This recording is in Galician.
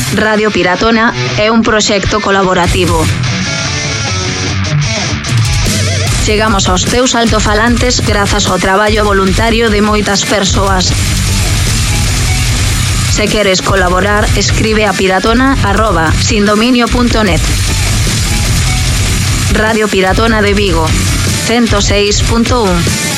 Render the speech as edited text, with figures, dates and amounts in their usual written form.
Radio Piratona é un proxecto colaborativo. Chegamos aos teus altofalantes grazas ao traballo voluntario de moitas persoas. Se queres colaborar, escribe a piratona@sindominio.net. Radio Piratona de Vigo, 106.1.